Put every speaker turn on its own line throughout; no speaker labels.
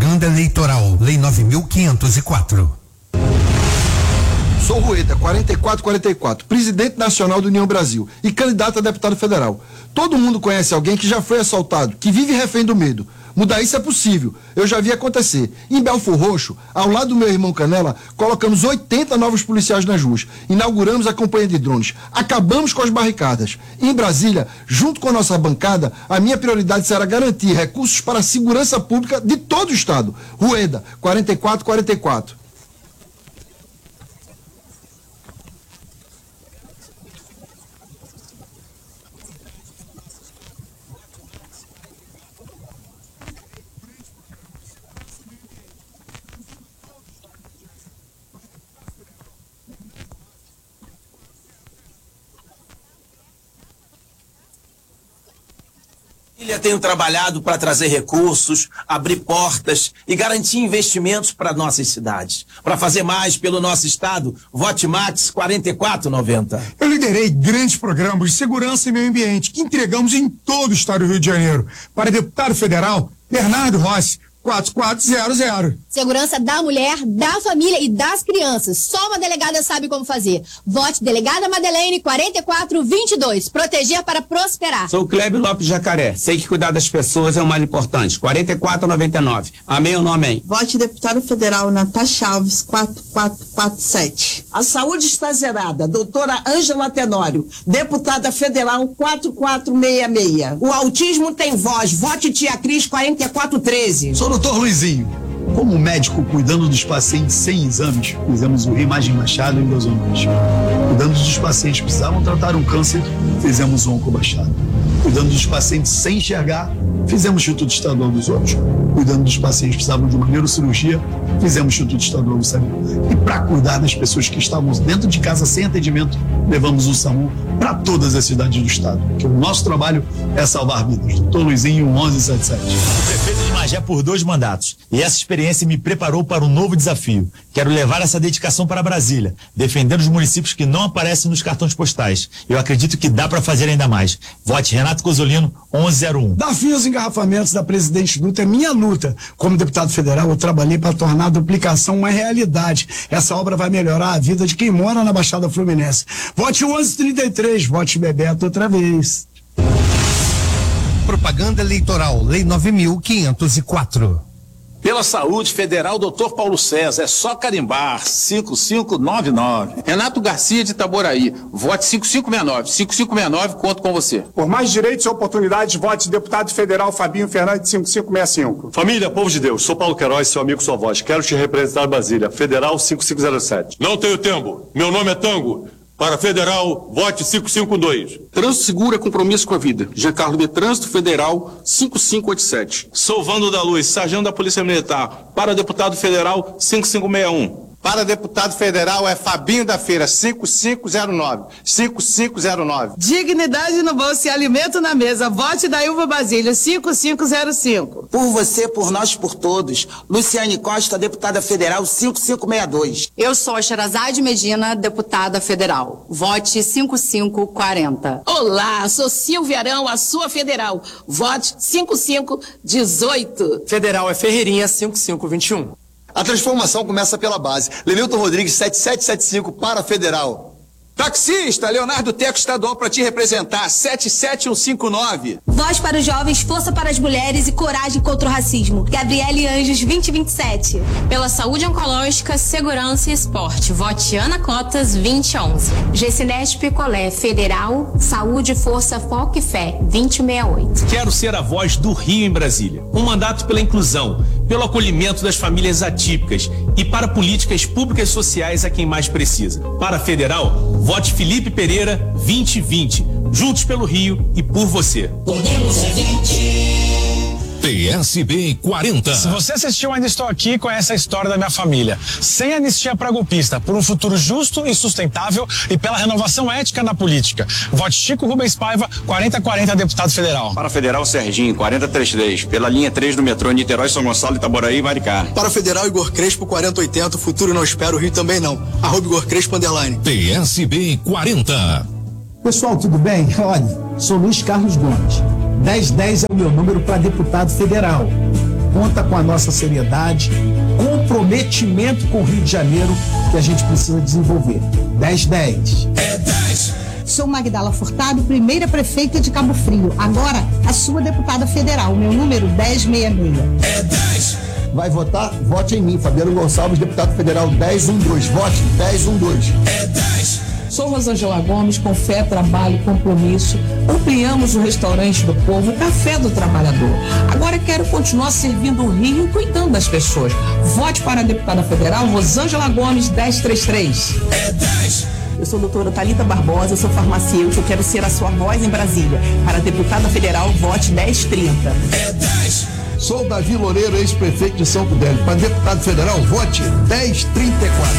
Propaganda eleitoral, Lei 9.504.
Sou Rueda, 4444, presidente nacional do União Brasil e candidato a deputado federal. Todo mundo conhece alguém que já foi assaltado, que vive refém do medo. Mudar isso é possível, eu já vi acontecer. Em Belfor Roxo, ao lado do meu irmão Canela, colocamos 80 novos policiais nas ruas. Inauguramos a campanha de drones, acabamos com as barricadas. Em Brasília, junto com a nossa bancada, a minha prioridade será garantir recursos para a segurança pública de todo o estado. Rueda, 4444.
Tenho trabalhado para trazer recursos, abrir portas e garantir investimentos para nossas cidades. Para fazer mais pelo nosso estado, vote Max 4490.
Eu liderei grandes programas de segurança e meio ambiente que entregamos em todo o estado do Rio de Janeiro. Para deputado federal, Bernardo Rossi, 4400.
Segurança da mulher, da família e das crianças. Só uma delegada sabe como fazer. Vote Delegada Madeleine 4422. Proteger para prosperar.
Sou Clébio Lopes Jacaré. Sei que cuidar das pessoas é o mais importante. 4499. Amém ou não amém?
Vote Deputado Federal Natasha Alves 4447.
A saúde está zerada. Doutora Ângela Tenório, deputada federal 4466. O autismo tem voz. Vote Tia Cris 4413.
Sou Dr. Luizinho. Como médico cuidando dos pacientes sem exames, fizemos o Reimagem Machado em 2 anos. Cuidando dos pacientes que precisavam tratar um câncer, fizemos o Onco Machado. Cuidando dos pacientes sem enxergar, fizemos o Instituto Estadual dos Olhos. Cuidando dos pacientes que precisavam de uma neurocirurgia, fizemos o Instituto Estadual do SAMU. E para cuidar das pessoas que estavam dentro de casa sem atendimento, levamos o SAMU para todas as cidades do estado. Porque o nosso trabalho é salvar vidas. Dr. Luizinho, 1177.
Prefeito de Magé por 2 mandatos. E essa experiência me preparou para um novo desafio. Quero levar essa dedicação para Brasília, defendendo os municípios que não aparecem nos cartões postais. Eu acredito que dá para fazer ainda mais. Vote Renato Cozzolino, 1101.
Da fim aos engarrafamentos da Presidente Dutra é minha luta. Como deputado federal, eu trabalhei para tornar a duplicação uma realidade. Essa obra vai melhorar a vida de quem mora na Baixada Fluminense. Vote 1133, vote Bebeto outra vez.
Propaganda eleitoral, Lei 9.504.
Pela saúde federal, Dr. Paulo César, é só carimbar, 5599.
Renato Garcia de Itaboraí, vote 5569. 5569, conto com você.
Por mais direitos e oportunidades, vote deputado federal Fabinho Fernandes, 5565.
Família, povo de Deus, sou Paulo Queiroz, seu amigo, sua voz. Quero te representar em Brasília, federal 5507.
Não tenho tempo, meu nome é Tango. Para federal, vote 552.
Trânsito seguro é compromisso com a vida. Giancarlo de Trânsito Federal 5587.
Sou Vando da Luz, sargento da Polícia Militar. Para deputado federal 5561.
Para deputado federal é Fabinho da Feira, 5509. 5509.
Dignidade no bolso e alimento na mesa. Vote da Ilva Basílio, 5505. Por você, por nós, por todos. Luciane Costa, deputada federal, 5562.
Eu sou Sherazade Medina, deputada federal. Vote 5540.
Olá, sou Silvia Arão, a sua federal. Vote 5518.
Federal é Ferreirinha, 5521.
A transformação começa pela base. Lenilton Rodrigues, 7775 para federal.
Taxista, Leonardo Teco Estadual para te representar, 77159.
Voz para os jovens, força para as mulheres e coragem contra o racismo. Gabriele Anjos, 2027.
Pela saúde oncológica, segurança e esporte. Vote Ana Cotas, 2011.
Gessinete Picolé, federal, saúde, força, foco e fé, 2068.
Quero ser a voz do Rio em Brasília. Um mandato pela inclusão, pelo acolhimento das famílias atípicas e para políticas públicas sociais a quem mais precisa. Para federal, vote Felipe Pereira 2020. Juntos pelo Rio e por você.
Podemos é 20.
PSB 40.
Se você assistiu Ainda Estou Aqui, conhece a história da minha família. Sem anistia para golpista, por um futuro justo e sustentável e pela renovação ética na política. Vote Chico Rubens Paiva, 4040, deputado federal.
Para federal, Serginho, 4033. Pela linha 3 do metrô Niterói, São Gonçalo, Itaboraí e Maricá.
Para federal, Igor Crespo, 4080. O futuro não espera, o Rio também não. @Igor Crespo _.
PSB 40.
Pessoal, tudo bem? Olha, sou Luiz Carlos Gomes. 1010 é o meu número para deputado federal. conta com a nossa seriedade, comprometimento com o Rio de Janeiro que a gente precisa desenvolver. 10-10.
É 10.
Sou Magdala Furtado, primeira prefeita de Cabo Frio. Agora, a sua deputada federal, meu número 1066.
É 10.
Vai votar? Vote em mim, Fabiano Gonçalves, deputado federal 1012. Vote 1012.
É 10.
Sou Rosângela Gomes, com fé, trabalho e compromisso. Ampliamos o restaurante do povo, o Café do Trabalhador. Agora quero continuar servindo o Rio e cuidando das pessoas. Vote para a deputada federal Rosângela Gomes, 1033.
É 10.
Eu sou a doutora Thalita Barbosa, sou farmacêutica, eu quero ser a sua voz em Brasília. Para a deputada federal, vote 1030.
É 10.
Sou Davi Loureiro, ex-prefeito de São Fidélis. Para deputado federal, vote 1034.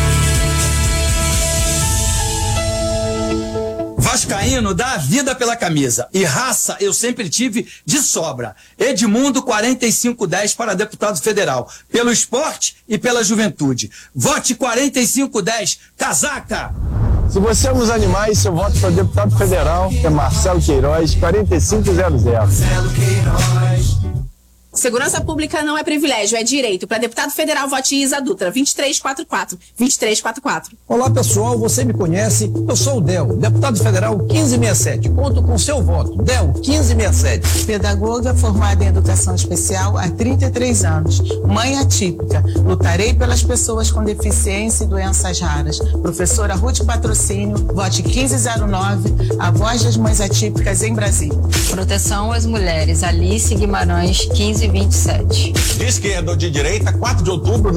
Vascaíno dá a vida pela camisa. E raça eu sempre tive de sobra. Edmundo 4510 para deputado federal. Pelo esporte e pela juventude. Vote 4510. Casaca!
Se você ama os animais, seu voto para deputado federal é Marcelo Queiroz, 4500.
Marcelo Queiroz.
Segurança pública não é privilégio, é direito. Para deputado federal, vote Isa Dutra, 2344. 2344.
Olá, pessoal, você me conhece? Eu sou o Del, deputado federal 1567. Conto com seu voto. Del, 1567.
Pedagoga formada em educação especial há 33 anos. Mãe atípica. Lutarei pelas pessoas com deficiência e doenças raras. Professora Ruth Patrocínio, vote 1509, a voz das mães atípicas em Brasília.
Proteção às mulheres, Alice Guimarães, 1527.
De esquerda ou de direita, 4 de outubro